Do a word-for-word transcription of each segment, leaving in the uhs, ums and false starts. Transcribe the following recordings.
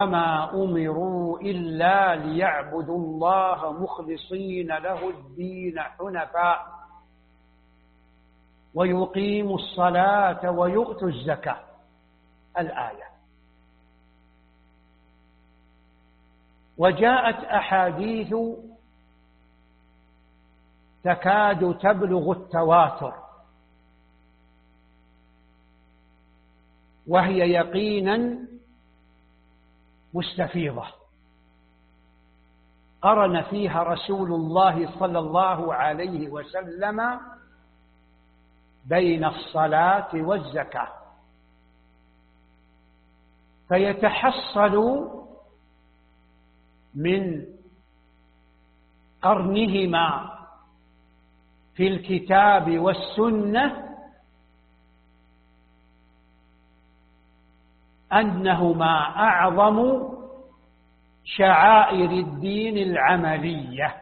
وما أمروا إلا ليعبدوا الله مخلصين له الدين حنفاء ويقيموا الصلاة ويؤتوا الزكاة. الآية. وجاءت أحاديث تكاد تبلغ التواتر، وهي يقينا مستفيضة قرن فيها رسول الله صلى الله عليه وسلم بين الصلاة والزكاة، فيتحصل من قرنهما في الكتاب والسنة أنهما أعظم شعائر الدين العملية.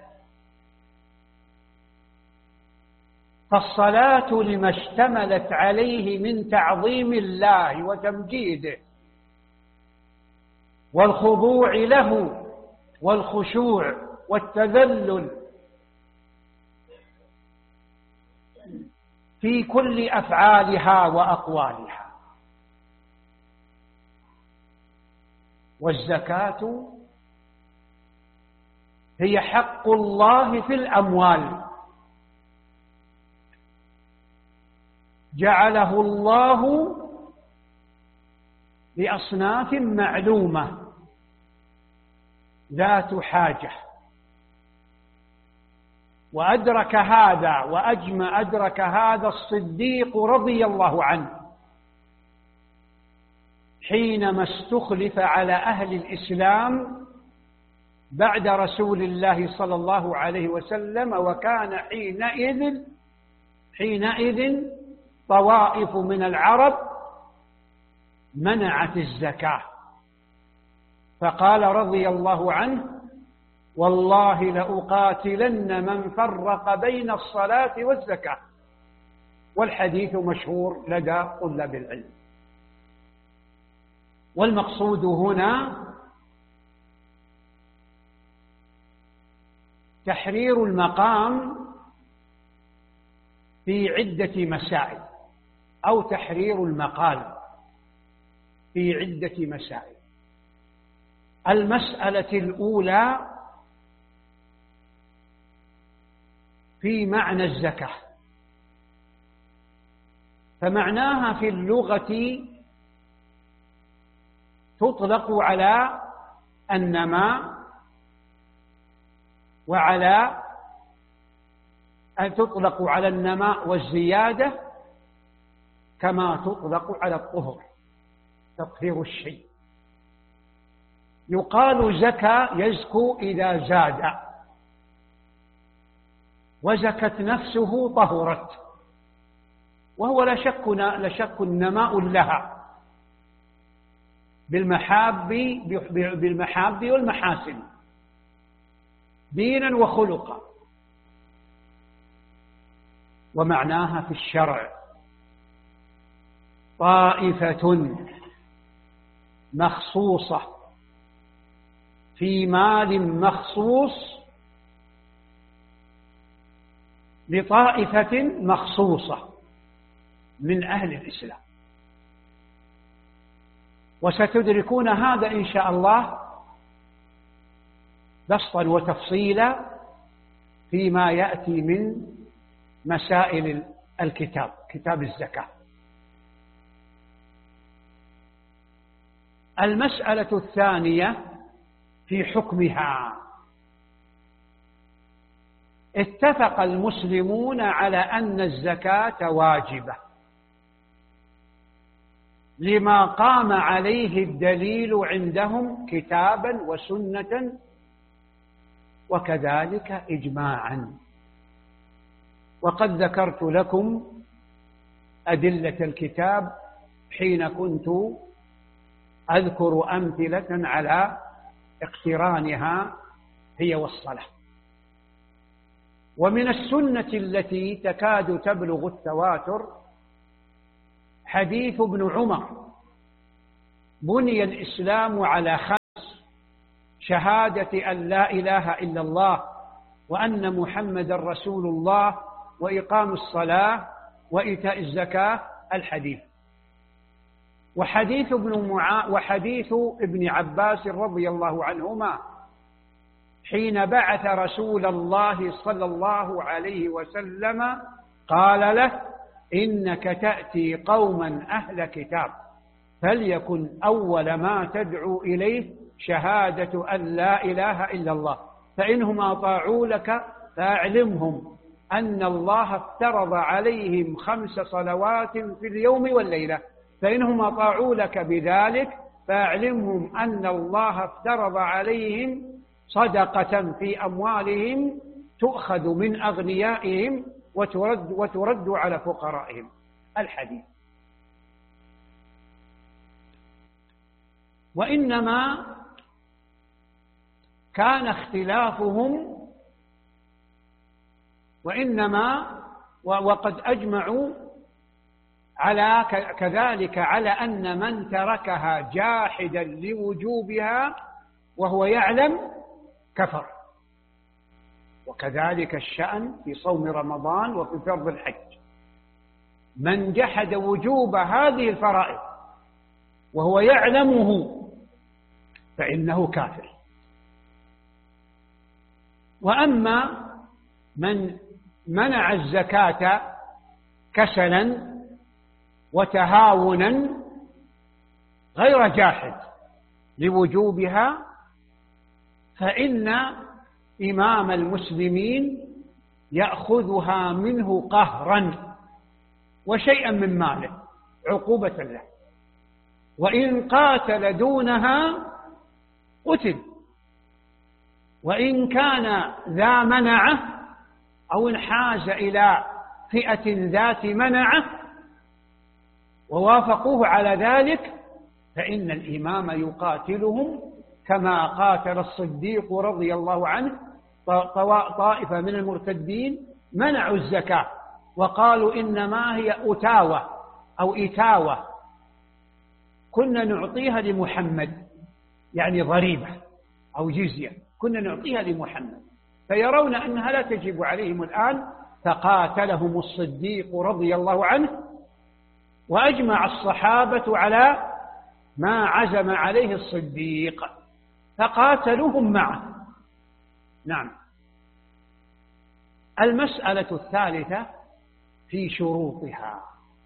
فالصلاة لما اشتملت عليه من تعظيم الله وتمجيده والخضوع له والخشوع والتذلل في كل أفعالها وأقوالها. والزكاة هي حق الله في الأموال، جعله الله لأصناف معلومة ذات حاجة، وأدرك هذا وأجمع أدرك هذا الصديق رضي الله عنه حينما استخلف على أهل الإسلام بعد رسول الله صلى الله عليه وسلم، وكان حينئذ حينئذ طوائف من العرب منعت الزكاة، فقال رضي الله عنه: والله لأقاتلن من فرق بين الصلاة والزكاة. والحديث مشهور لدى طلاب العلم. والمقصود هنا تحرير المقام في عدة مسائل، أو تحرير المقال في عدة مسائل. المسألة الأولى في معنى الزكاة، فمعناها في اللغة تطلق على النماء وعلى أن تطلق على النماء والزيادة، كما تطلق على الطهر تطهير الشيء. يقال زكى يزكو إذا زاد، وزكت نفسه طهرت، وهو لا شك لا شك النماء لها بالمحاب بالمحاب والمحاسن دينا وخلقا. ومعناها في الشرع طائفة مخصوصة في مال مخصوص لطائفة مخصوصة من أهل الإسلام. وستدركون هذا إن شاء الله بسطا وتفصيلا فيما يأتي من مسائل الكتاب، كتاب الزكاة. المسألة الثانية في حكمها. اتفق المسلمون على أن الزكاة واجبة لما قام عليه الدليل عندهم كتابا وسنة، وكذلك إجماعا. وقد ذكرت لكم أدلة الكتاب حين كنت أذكر أمثلة على اقترانها هي والصلاة. ومن السنة التي تكاد تبلغ التواتر حديث ابن عمر: بني الإسلام على خمس شهادة أن لا إله إلا الله وأن محمد رسول الله وإقام الصلاة وإيتاء الزكاة الحديث. وحديث ابن معا وحديث ابن عباس رضي الله عنهما حين بعث رسول الله صلى الله عليه وسلم قال له: إنك تأتي قوما أهل كتاب فليكن أول ما تدعو إليه شهادة أن لا إله إلا الله، فإنهم أطاعوا لك فأعلمهم أن الله افترض عليهم خمس صلوات في اليوم والليلة، فإنهم أطاعوا لك بذلك فأعلمهم أن الله افترض عليهم صدقة في أموالهم تؤخذ من أغنيائهم وترد, وترد على فقرائهم. الحديث. وإنما كان اختلافهم وإنما وقد أجمعوا على كذلك على أن من تركها جاحدا لوجوبها وهو يعلم كفر، وكذلك الشأن في صوم رمضان وفي فرض الحج. من جحد وجوب هذه الفرائض وهو يعلمه فإنه كافر. وأما من منع الزكاة كسلا وتهاونا غير جاحد لوجوبها فإن إمام المسلمين يأخذها منه قهرا وشيئا من ماله عقوبة له، وإن قاتل دونها قتل، وإن كان ذا منعه أو انحاز إلى فئة ذات منعه ووافقوه على ذلك فإن الإمام يقاتلهم كما قاتل الصديق رضي الله عنه طائفة من المرتدين منعوا الزكاة وقالوا إنما هي أتاوة أو إتاوة كنا نعطيها لمحمد، يعني ضريبة أو جزية كنا نعطيها لمحمد، فيرون أنها لا تجب عليهم الآن، فقاتلهم الصديق رضي الله عنه وأجمع الصحابة على ما عزم عليه الصديق فقاتلوهم معه. نعم. المسألة الثالثة في شروطها.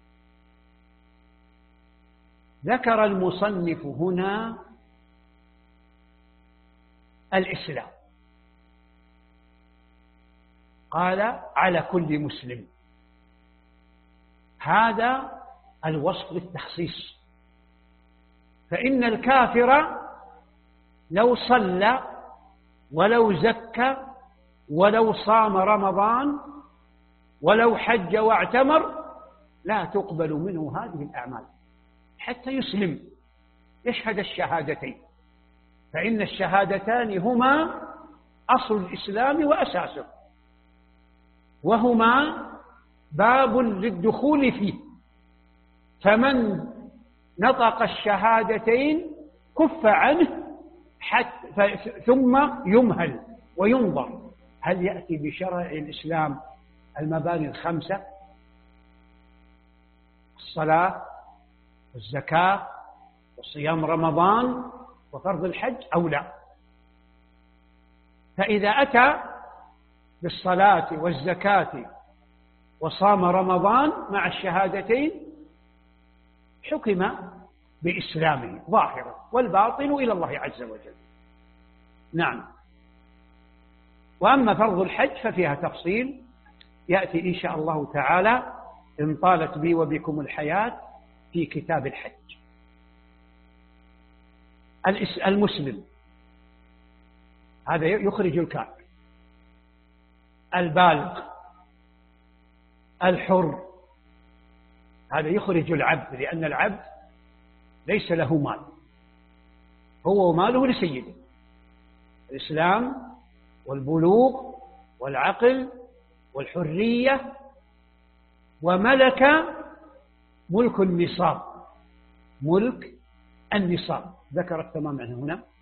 ذكر المصنف هنا الإسلام، قال على كل مسلم، هذا الوصف للتخصيص، فإن الكافر لو صلى ولو زكى ولو صام رمضان ولو حج واعتمر لا تقبل منه هذه الأعمال حتى يسلم يشهد الشهادتين، فإن الشهادتان هما أصل الإسلام وأساسه، وهما باب للدخول فيه، فمن نطق الشهادتين كف عنه حتى ثم يمهل وينظر هل يأتي بشرع الإسلام المباني الخمسة: الصلاة والزكاة وصيام رمضان وفرض الحج أو لا. فإذا أتى بالصلاة والزكاة وصام رمضان مع الشهادتين حكم بإسلامه ظاهرا، والباطن إلى الله عز وجل. نعم. وأما فرض الحج ففيها تفصيل يأتي إن شاء الله تعالى إن طالت بي وبكم الحياة في كتاب الحج. المسلم هذا يخرج الكافر، البالغ، الحر، هذا يخرج العبد، لأن العبد ليس له مال، هو وماله لسيده. الإسلام والبلوغ والعقل والحرية، وملك ملك النصاب، ملك النصاب ذكر التمام عنه هنا